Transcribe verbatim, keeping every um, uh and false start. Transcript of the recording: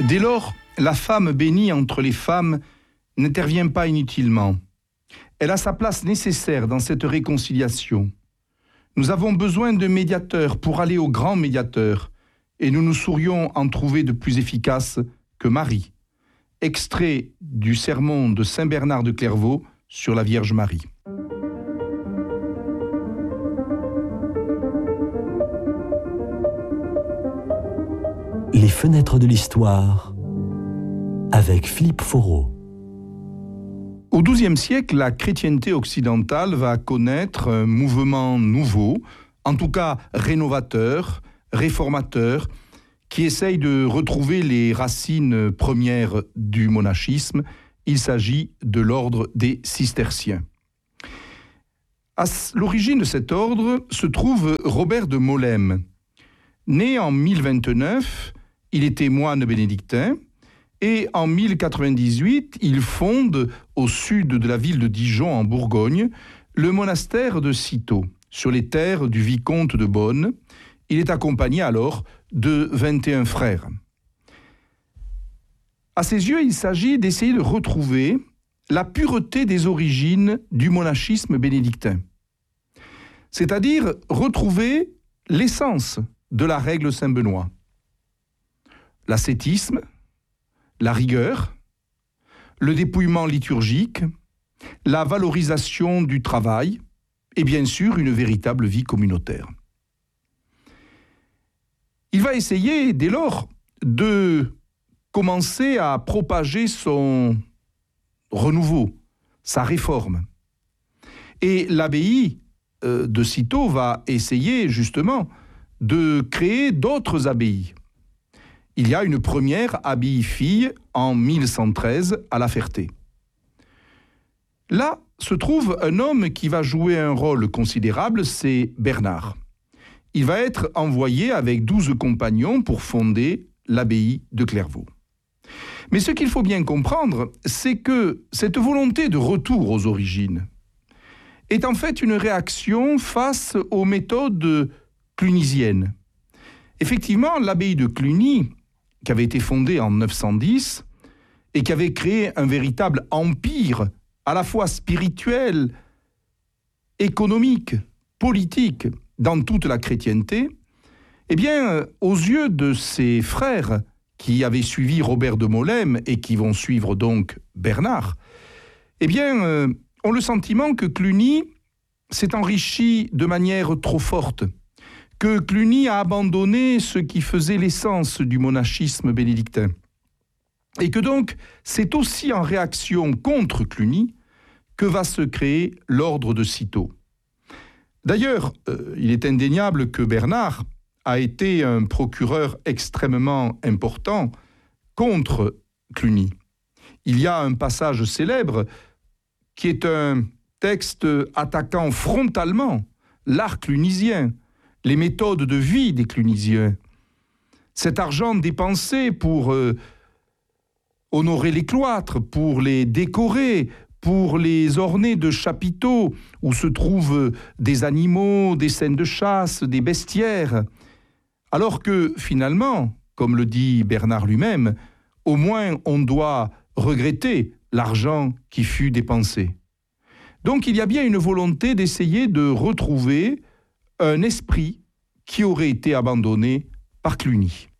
Dès lors, la femme bénie entre les femmes n'intervient pas inutilement. Elle a sa place nécessaire dans cette réconciliation. Nous avons besoin de médiateurs pour aller au grand médiateur, et nous ne saurions en trouver de plus efficace que Marie. Extrait du sermon de saint Bernard de Clairvaux sur la Vierge Marie. Les fenêtres de l'histoire avec Philippe Foreau. Au douzième siècle, la chrétienté occidentale va connaître un mouvement nouveau, en tout cas rénovateur, réformateur, qui essaye de retrouver les racines premières du monachisme. Il s'agit de l'ordre des cisterciens. À l'origine de cet ordre se trouve Robert de Molesme. Né en mille vingt-neuf, il était moine bénédictin, et en mille quatre-vingt-dix-huit, il fonde, au sud de la ville de Dijon, en Bourgogne, le monastère de Cîteaux, sur les terres du vicomte de Beaune. Il est accompagné alors de vingt et un frères. À ses yeux, il s'agit d'essayer de retrouver la pureté des origines du monachisme bénédictin, c'est-à-dire retrouver l'essence de la règle Saint-Benoît. L'ascétisme, la rigueur, le dépouillement liturgique, la valorisation du travail et bien sûr une véritable vie communautaire. Il va essayer dès lors de commencer à propager son renouveau, sa réforme. Et l'abbaye de Cîteaux va essayer justement de créer d'autres abbayes. Il y a une première abbaye-fille en mille cent treize à La Ferté. Là se trouve un homme qui va jouer un rôle considérable, c'est Bernard. Il va être envoyé avec douze compagnons pour fonder l'abbaye de Clairvaux. Mais ce qu'il faut bien comprendre, c'est que cette volonté de retour aux origines est en fait une réaction face aux méthodes clunisiennes. Effectivement, l'abbaye de Cluny, qui avait été fondée en neuf cent dix et qui avait créé un véritable empire à la fois spirituel, économique, politique, dans toute la chrétienté, eh bien, aux yeux de ses frères qui avaient suivi Robert de Molesme et qui vont suivre donc Bernard, eh bien, euh, ont le sentiment que Cluny s'est enrichi de manière trop forte, que Cluny a abandonné ce qui faisait l'essence du monachisme bénédictin. Et que donc, c'est aussi en réaction contre Cluny que va se créer l'ordre de Cîteaux. D'ailleurs, euh, il est indéniable que Bernard a été un procureur extrêmement important contre Cluny. Il y a un passage célèbre qui est un texte attaquant frontalement l'art clunisien, les méthodes de vie des clunisiens. Cet argent dépensé pour euh, honorer les cloîtres, pour les décorer, pour les orner de chapiteaux où se trouvent des animaux, des scènes de chasse, des bestiaires. Alors que finalement, comme le dit Bernard lui-même, au moins on doit regretter l'argent qui fut dépensé. Donc il y a bien une volonté d'essayer de retrouver un esprit qui aurait été abandonné par Cluny.